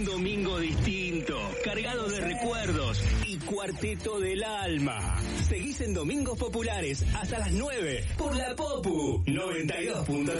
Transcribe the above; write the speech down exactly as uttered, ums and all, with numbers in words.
Un domingo distinto, cargado de recuerdos y cuarteto del alma. Seguís en Domingos Populares hasta las nueve por la Popu noventa y dos punto